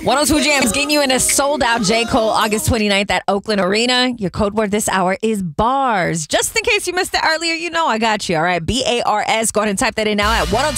102 Jams getting you in a sold-out J. Cole August 29th at Oakland Arena. Your code word this hour is BARS. Just in case you missed it earlier, you know I got you, all right? BARS. Go ahead and type that in now at 102.